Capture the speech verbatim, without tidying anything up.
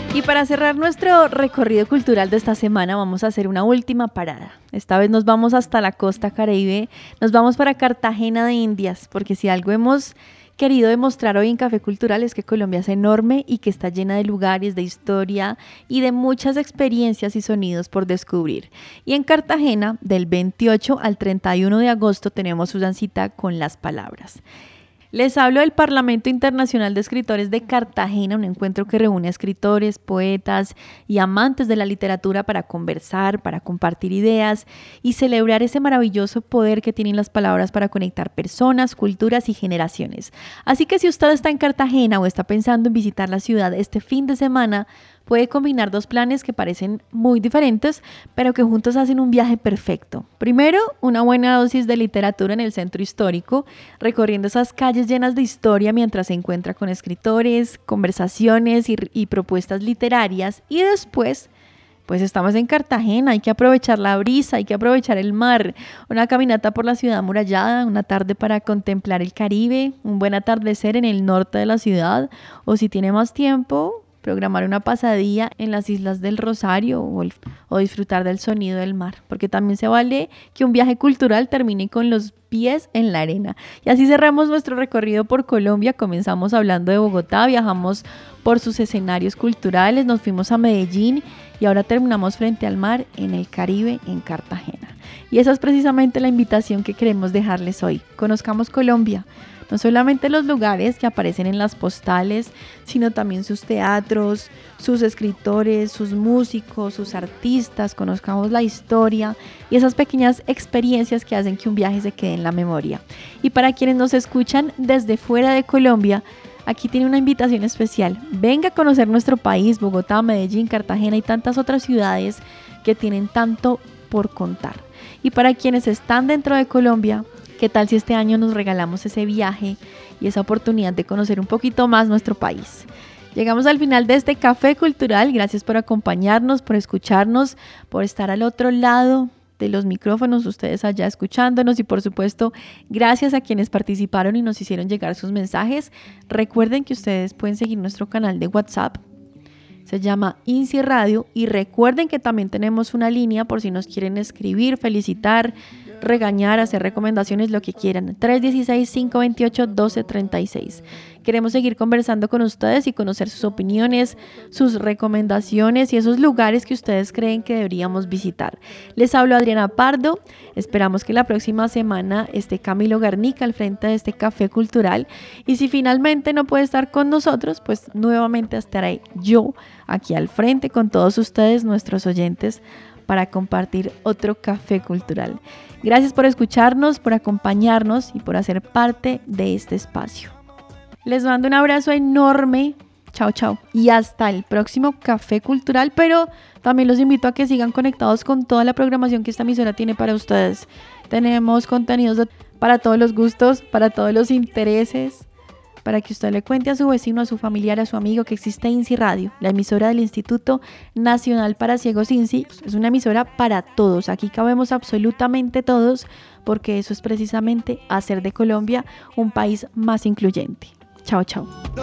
Y para cerrar nuestro recorrido cultural de esta semana vamos a hacer una última parada. Esta vez nos vamos hasta la costa Caribe, nos vamos para Cartagena de Indias, porque si algo hemos querido demostrar hoy en Café Cultural es que Colombia es enorme y que está llena de lugares, de historia y de muchas experiencias y sonidos por descubrir. Y en Cartagena, del veintiocho al treinta y uno de agosto, tenemos una cita con las palabras. Les hablo del Parlamento Internacional de Escritores de Cartagena, un encuentro que reúne a escritores, poetas y amantes de la literatura para conversar, para compartir ideas y celebrar ese maravilloso poder que tienen las palabras para conectar personas, culturas y generaciones. Así que si usted está en Cartagena o está pensando en visitar la ciudad este fin de semana, puede combinar dos planes que parecen muy diferentes, pero que juntos hacen un viaje perfecto. Primero, una buena dosis de literatura en el centro histórico, recorriendo esas calles llenas de historia mientras se encuentra con escritores, conversaciones y, y propuestas literarias. Y después, pues estamos en Cartagena, hay que aprovechar la brisa, hay que aprovechar el mar, una caminata por la ciudad amurallada, una tarde para contemplar el Caribe, un buen atardecer en el norte de la ciudad, o si tiene más tiempo, programar una pasadía en las Islas del Rosario o, el, o disfrutar del sonido del mar, porque también se vale que un viaje cultural termine con los pies en la arena. Y así cerramos nuestro recorrido por Colombia. Comenzamos hablando de Bogotá, viajamos por sus escenarios culturales, nos fuimos a Medellín y ahora terminamos frente al mar en el Caribe, en Cartagena. Y esa es precisamente la invitación que queremos dejarles hoy. Conozcamos Colombia. No solamente los lugares que aparecen en las postales, sino también sus teatros, sus escritores, sus músicos, sus artistas, conozcamos la historia y esas pequeñas experiencias que hacen que un viaje se quede en la memoria. Y para quienes nos escuchan desde fuera de Colombia, aquí tiene una invitación especial. Venga a conocer nuestro país, Bogotá, Medellín, Cartagena y tantas otras ciudades que tienen tanto por contar. Y para quienes están dentro de Colombia, ¿qué tal si este año nos regalamos ese viaje y esa oportunidad de conocer un poquito más nuestro país? Llegamos al final de este Café Cultural. Gracias por acompañarnos, por escucharnos, por estar al otro lado de los micrófonos, ustedes allá escuchándonos y por supuesto, gracias a quienes participaron y nos hicieron llegar sus mensajes. Recuerden que ustedes pueden seguir nuestro canal de WhatsApp. Se llama INSI Radio y recuerden que también tenemos una línea por si nos quieren escribir, felicitar, regañar, hacer recomendaciones, lo que quieran. tres uno seis, cinco dos ocho, uno dos tres seis. Queremos seguir conversando con ustedes y conocer sus opiniones, sus recomendaciones y esos lugares que ustedes creen que deberíamos visitar. Les hablo Adriana Pardo. Esperamos que la próxima semana esté Camilo Garnica al frente de este Café Cultural. Y si finalmente no puede estar con nosotros, pues nuevamente estaré yo aquí al frente con todos ustedes, nuestros oyentes, para compartir otro Café Cultural. Gracias por escucharnos, por acompañarnos y por hacer parte de este espacio. Les mando un abrazo enorme. Chao, chao. Y hasta el próximo Café Cultural, pero también los invito a que sigan conectados con toda la programación que esta emisora tiene para ustedes. Tenemos contenidos de, para todos los gustos, para todos los intereses, para que usted le cuente a su vecino, a su familiar, a su amigo que existe INSI Radio, la emisora del Instituto Nacional para Ciegos INSI. Es una emisora para todos, aquí cabemos absolutamente todos, porque eso es precisamente hacer de Colombia un país más incluyente. Chao, chao.